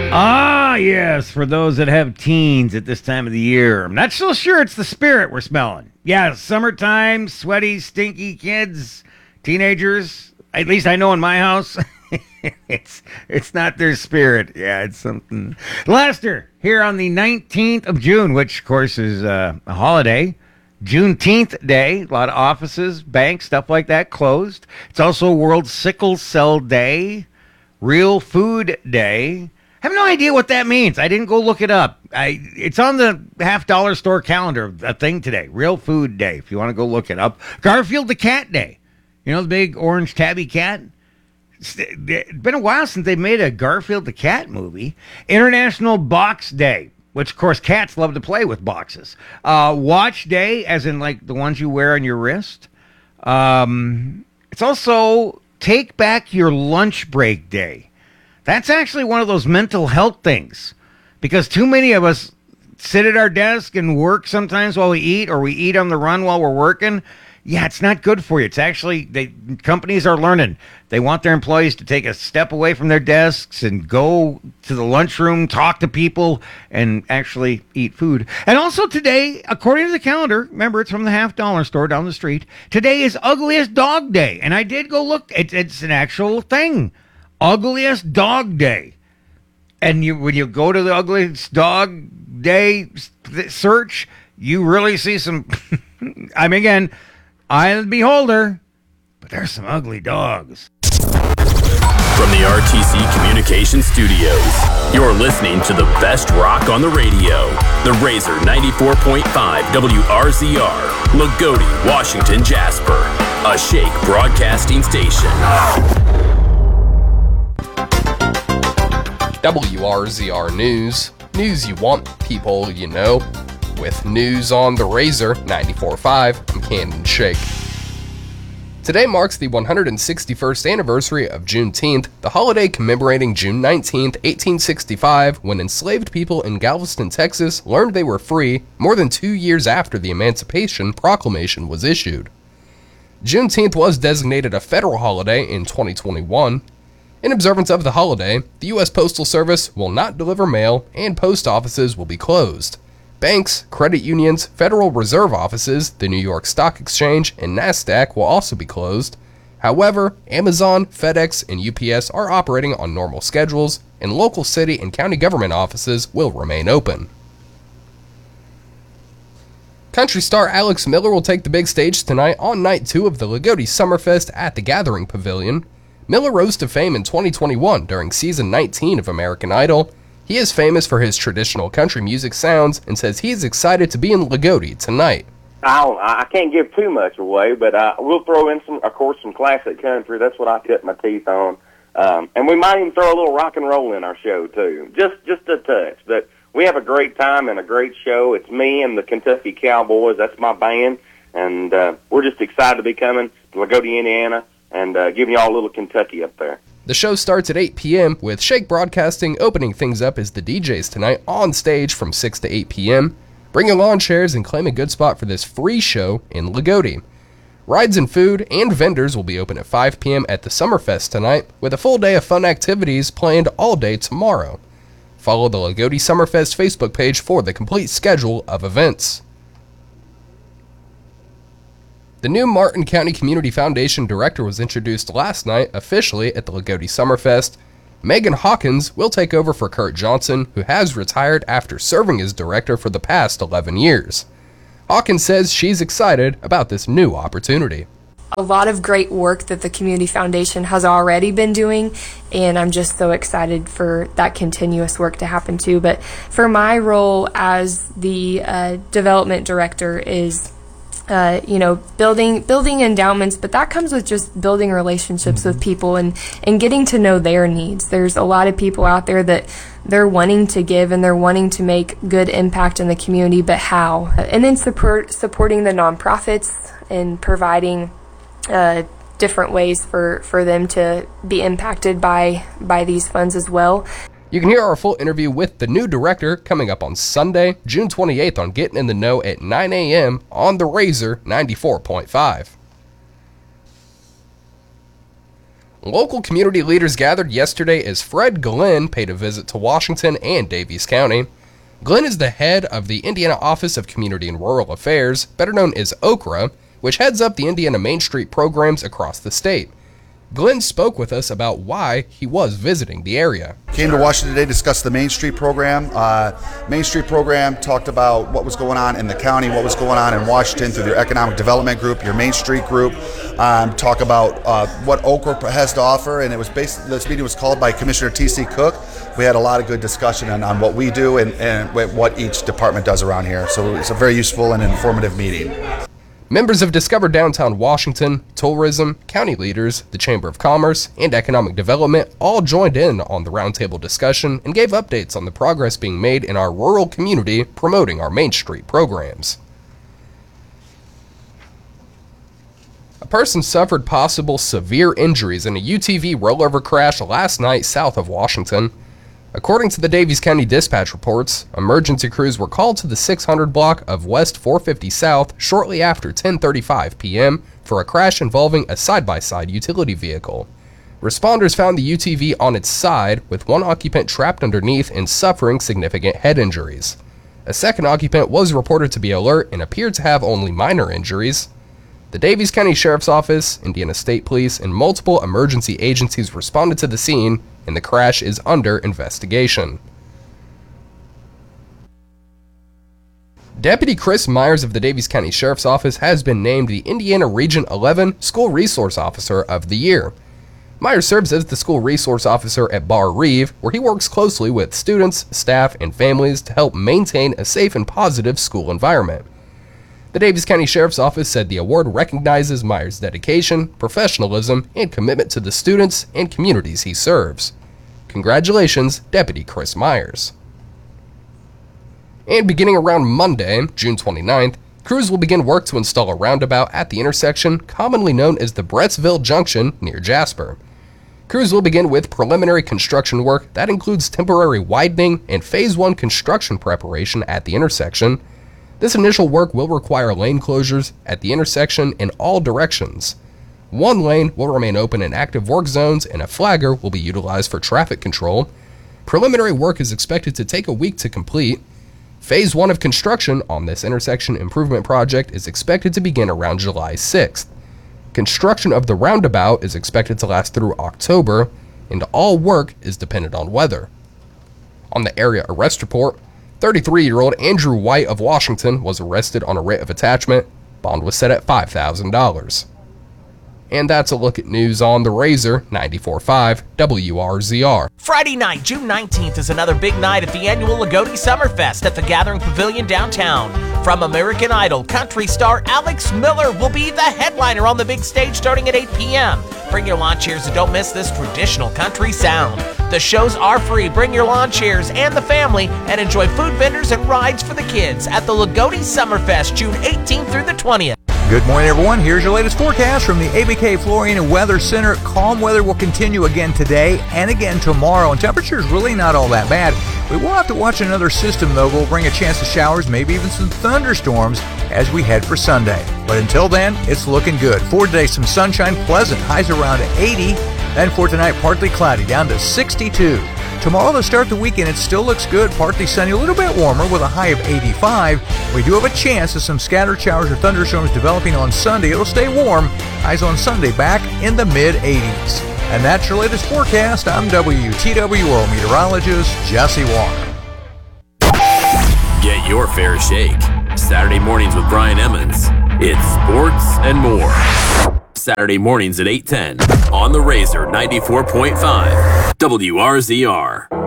Ah, yes, for those that have teens at this time of the year. I'm not so sure it's the spirit we're smelling. Yeah, summertime, sweaty, stinky kids, teenagers. At least I know in my house, it's not their spirit. Yeah, it's something. Lester, here on the 19th of June, which, of course, is a holiday. Juneteenth Day, a lot of offices, banks, stuff like that closed. It's also World Sickle Cell Day, Real Food Day. I have no idea what that means. I didn't go look it up. It's on the $50 store calendar, a thing today. Real Food Day, if you want to go look it up. Garfield the Cat Day. You know the big orange tabby cat? It's been a while since they made a Garfield the Cat movie. International Box Day, which, of course, cats love to play with boxes. Watch Day, as in, like, the ones you wear on your wrist. It's also Take Back Your Lunch Break Day. That's actually one of those mental health things, because too many of us sit at our desk and work sometimes while we eat, or we eat on the run while we're working. Yeah, it's not good for you. It's actually, companies are learning. They want their employees to take a step away from their desks and go to the lunchroom, talk to people, and actually eat food. And also today, according to the calendar, remember, it's from the $50 store down the street, today is Ugliest Dog Day. And I did go look. It's an actual thing. Ugliest Dog Day. And when you go to the Ugliest Dog Day search, you really see some, I mean, again, eye of the beholder, but there's some ugly dogs. From the RTC Communications Studios, you're listening to the best rock on the radio. The Razor 94.5 WRZR, Lagodi, Washington, Jasper. A Shake Broadcasting station. WRZR News. News you want, people you know. With news on the Razor 94.5, I'm Camden Shake. Today marks the 161st anniversary of Juneteenth, the holiday commemorating June 19, 1865, when enslaved people in Galveston, Texas learned they were free more than 2 years after the Emancipation Proclamation was issued. Juneteenth was designated a federal holiday in 2021. In observance of the holiday, the U.S. Postal Service will not deliver mail and post offices will be closed. Banks, credit unions, Federal Reserve offices, the New York Stock Exchange, and NASDAQ will also be closed. However, Amazon, FedEx, and UPS are operating on normal schedules, and local city and county government offices will remain open. Country star Alex Miller will take the big stage tonight on Night 2 of the Lagodi Summerfest at the Gathering Pavilion. Miller rose to fame in 2021 during season 19 of American Idol. He is famous for his traditional country music sounds and says he is excited to be in Lagodi tonight. I can't give too much away, but we'll throw in some classic country. That's what I cut my teeth on. And we might even throw a little rock and roll in our show, too. Just a touch. But we have a great time and a great show. It's me and the Kentucky Cowboys. That's my band. And we're just excited to be coming to Lagodi, Indiana, and giving y'all a little Kentucky up there. The show starts at 8 p.m., with Shake Broadcasting opening things up as the DJs tonight on stage from 6 to 8 p.m. Bring your lawn chairs and claim a good spot for this free show in Lagodi. Rides and food and vendors will be open at 5 p.m. at the Summerfest tonight, with a full day of fun activities planned all day tomorrow. Follow the Lagodi Summerfest Facebook page for the complete schedule of events. The new Martin County Community Foundation director was introduced last night officially at the Lagodi Summerfest. Megan Hawkins will take over for Kurt Johnson, who has retired after serving as director for the past 11 years. Hawkins says she's excited about this new opportunity. A lot of great work that the Community Foundation has already been doing, and I'm just so excited for that continuous work to happen too. But for my role as the development director is building endowments, but that comes with just building relationships with people and getting to know their needs. There's a lot of people out there that they're wanting to give and they're wanting to make good impact in the community, but how? And then supporting the nonprofits and providing different ways for them to be impacted by these funds as well. You can hear our full interview with the new director coming up on Sunday, June 28th on Getting in the Know at 9 a.m. on the Razor 94.5. Local community leaders gathered yesterday as Fred Glenn paid a visit to Washington and Daviess County. Glenn is the head of the Indiana Office of Community and Rural Affairs, better known as OCRA, which heads up the Indiana Main Street programs across the state. Glenn spoke with us about why he was visiting the area. Came to Washington today to discuss the Main Street program. Main Street program talked about what was going on in the county, what was going on in Washington through their economic development group, your Main Street group. Talk about what OCRA has to offer, and it was basically, this meeting was called by Commissioner T.C. Cook. We had a lot of good discussion on what we do and what each department does around here. So it's a very useful and informative meeting. Members of Discover Downtown Washington, tourism, county leaders, the Chamber of Commerce, and Economic Development all joined in on the roundtable discussion and gave updates on the progress being made in our rural community promoting our Main Street programs. A person suffered possible severe injuries in a UTV rollover crash last night south of Washington. According to the Daviess County Dispatch reports, emergency crews were called to the 600 block of West 450 South shortly after 10:35 p.m. for a crash involving a side-by-side utility vehicle. Responders found the UTV on its side, with one occupant trapped underneath and suffering significant head injuries. A second occupant was reported to be alert and appeared to have only minor injuries. The Daviess County Sheriff's Office, Indiana State Police, and multiple emergency agencies responded to the scene, and the crash is under investigation. Deputy Chris Myers of the Daviess County Sheriff's Office has been named the Indiana Region 11 School Resource Officer of the Year. Myers serves as the School Resource Officer at Bar Reeve, where he works closely with students, staff, and families to help maintain a safe and positive school environment. The Daviess County Sheriff's Office said the award recognizes Myers' dedication, professionalism, and commitment to the students and communities he serves. Congratulations, Deputy Chris Myers. And beginning around Monday, June 29th, crews will begin work to install a roundabout at the intersection commonly known as the Brettsville Junction near Jasper. Crews will begin with preliminary construction work that includes temporary widening and Phase 1 construction preparation at the intersection. This initial work will require lane closures at the intersection in all directions. One lane will remain open in active work zones and a flagger will be utilized for traffic control. Preliminary work is expected to take a week to complete. Phase 1 of construction on this intersection improvement project is expected to begin around July 6th. Construction of the roundabout is expected to last through October, and all work is dependent on weather. On the area arrest report, 33-year-old Andrew White of Washington was arrested on a writ of attachment. Bond was set at $5,000. And that's a look at news on the Razor 94.5 WRZR. Friday night, June 19th is another big night at the annual Lagodi Summerfest at the Gathering Pavilion downtown. From American Idol, country star Alex Miller will be the headliner on the big stage starting at 8 p.m. Bring your lawn chairs and don't miss this traditional country sound. The shows are free. Bring your lawn chairs and the family and enjoy food vendors and rides for the kids at the Lagodi Summerfest, June 18th through the 20th. Good morning, everyone. Here's your latest forecast from the ABK Flooring and Weather Center. Calm weather will continue again today and again tomorrow, and temperature's really not all that bad. We will have to watch another system, though. We'll bring a chance of showers, maybe even some thunderstorms as we head for Sunday. But until then, it's looking good. For today, some sunshine, pleasant, highs around 80. Then for tonight, partly cloudy, down to 62. Tomorrow to start the weekend, it still looks good, partly sunny, a little bit warmer with a high of 85. We do have a chance of some scattered showers or thunderstorms developing on Sunday. It'll stay warm. Highs on Sunday back in the mid-80s. And that's your latest forecast. I'm WTW World Meteorologist Jesse Walker. Get your fair shake. Saturday mornings with Brian Emmons. It's sports and more. Saturday mornings at 8:10 on the Razor 94.5 WRZR.